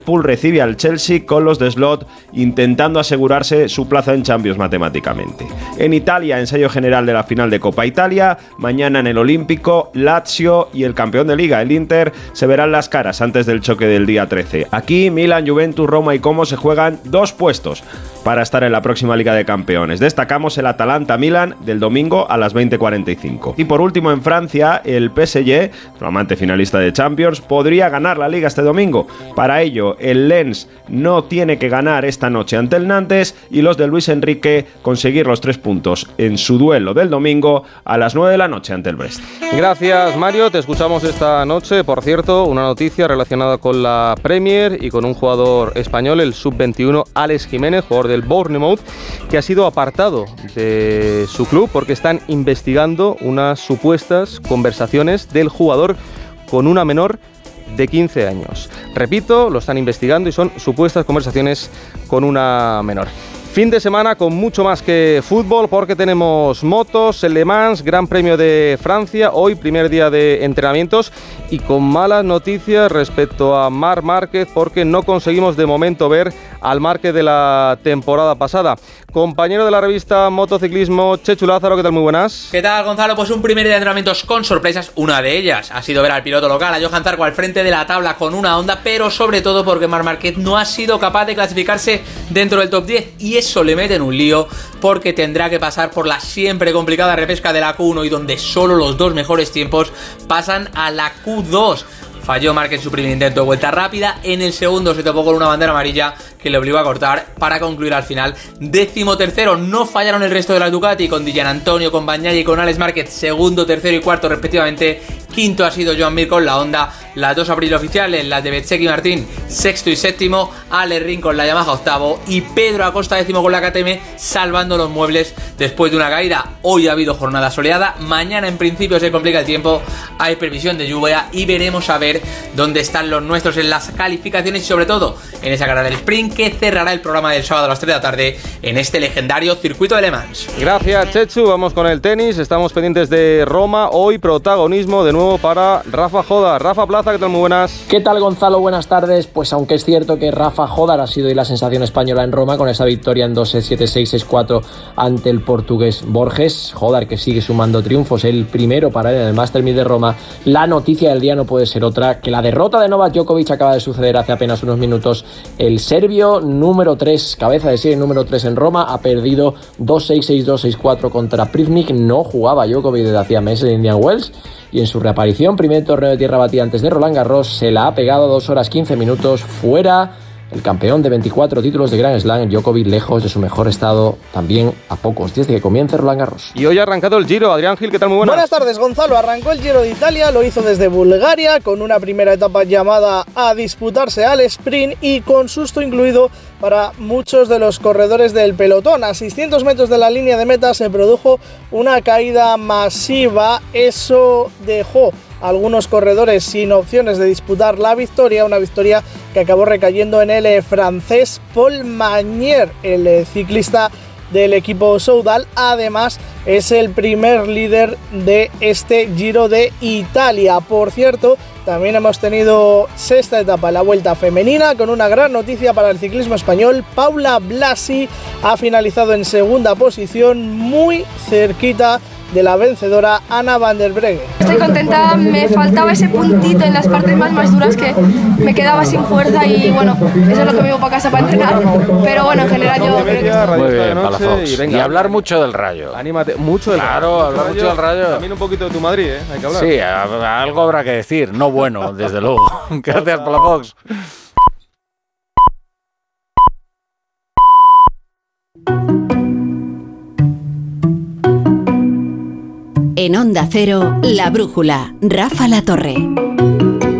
Liverpool recibe al Chelsea con los de Slot intentando asegurarse su plaza en Champions matemáticamente. En Italia, ensayo general de la final de Copa Italia. Mañana en el Olímpico, Lazio y el campeón de Liga, el Inter, se verán las caras antes del choque del día 13. Aquí, Milan, Juventus, Roma y Como se juegan 2 puestos para estar en la próxima Liga de Campeones. Destacamos el Atalanta-Milan del domingo a las 20:45. Y por último, en Francia, el PSG, flamante finalista de Champions, podría ganar la Liga este domingo. Para ello, el Lens no tiene que ganar esta noche ante el Nantes y los de Luis Enrique conseguir los 3 puntos en su duelo del domingo a las 9 de la noche ante el Brest. Gracias, Mario. Te escuchamos esta noche. Por cierto, una noticia relacionada con la Premier y con un jugador español, el sub-21 Alex Jiménez, jugador del Bournemouth, que ha sido apartado de su club porque están investigando unas supuestas conversaciones del jugador con una menor de 15 años. Repito, lo están investigando y son supuestas conversaciones con una menor. Fin de semana con mucho más que fútbol porque tenemos motos, el Le Mans, Gran Premio de Francia, hoy primer día de entrenamientos y con malas noticias respecto a Marc Márquez porque no conseguimos de momento ver al Márquez de la temporada pasada. Compañero de la revista Motociclismo, Chechu Lázaro, ¿qué tal? Muy buenas. ¿Qué tal, Gonzalo? Pues un primer día de entrenamientos con sorpresas. Una de ellas ha sido ver al piloto local, a Johan Zarco, al frente de la tabla con una Honda, pero sobre todo porque Marc Márquez no ha sido capaz de clasificarse dentro del top 10 y eso le mete en un lío porque tendrá que pasar por la siempre complicada repesca de la Q1 y donde solo los 2 mejores tiempos pasan a la Q2. Falló Márquez en su primer intento de vuelta rápida, en el segundo se topó con una bandera amarilla que le obligó a cortar para concluir al final 13º. No fallaron el resto de la Ducati con Di Gianantonio, con Bagnaia y con Alex Márquez, segundo, tercero y cuarto respectivamente. Quinto ha sido Joan Mir con la Honda, las 2 Aprilia oficiales, las de Bezzecchi y Martín, sexto y séptimo, Ale Rin con la Yamaha octavo y Pedro Acosta décimo con la KTM, salvando los muebles después de una caída. Hoy ha habido jornada soleada, mañana en principio se complica el tiempo, hay previsión de lluvia y veremos a ver dónde están los nuestros en las calificaciones y sobre todo en esa carrera del sprint que cerrará el programa del sábado a las 3 de la tarde en este legendario circuito de Le Mans. Gracias, Chechu. Vamos con el tenis, estamos pendientes de Roma, hoy protagonismo de nuevo para Rafa Jódar. Rafa Plaza, ¿qué tal? Muy buenas. ¿Qué tal, Gonzalo? Buenas tardes. Pues aunque es cierto que Rafa Jódar ha sido hoy la sensación española en Roma con esa victoria en 2-7, 7-6, 6-4 ante el portugués Borges, Jódar que sigue sumando triunfos, el primero para él en el Master 1000 de Roma. La noticia del día no puede ser otra que la derrota de Novak Djokovic acaba de suceder hace apenas unos minutos. El serbio número 3, cabeza de serie número 3 en Roma, ha perdido 2-6, 6-2, 6-4 contra Privnik. No jugaba Djokovic desde hacía meses en Indian Wells y en su reaparición, primer torneo de tierra batida antes de Roland Garros, se la ha pegado 2 horas 15 minutos fuera. El campeón de 24 títulos de Grand Slam, Djokovic, lejos de su mejor estado, también a pocos días de que comience Roland Garros. Y hoy ha arrancado el Giro. Adrián Gil, ¿qué tal? Muy buenas. Buenas tardes, Gonzalo. Arrancó el Giro de Italia, lo hizo desde Bulgaria, con una primera etapa llamada a disputarse al sprint y con susto incluido para muchos de los corredores del pelotón. A 600 metros de la línea de meta se produjo una caída masiva. Eso dejó a algunos corredores sin opciones de disputar la victoria, una victoria que acabó recayendo en el francés Paul Magnier, el ciclista del equipo Soudal. Además, es el primer líder de este Giro de Italia. Por cierto, también hemos tenido sexta etapa en la Vuelta Femenina con una gran noticia para el ciclismo español. Paula Blasi ha finalizado en segunda posición, muy cerquita de la vencedora Anna van der Breggen. Estoy contenta, me faltaba ese puntito en las partes más duras que me quedaba sin fuerza y bueno, eso es lo que me llevo para casa para entrenar, pero bueno, en general yo creo que está muy bien, Palafox. Y hablar mucho del Rayo. Anímate, mucho del Rayo. Claro, hablar mucho del Rayo. También un poquito de tu Madrid, hay que hablar. Sí, algo habrá que decir, no bueno, desde luego. Gracias, Palafox. En Onda Cero, La Brújula, Rafa La Torre.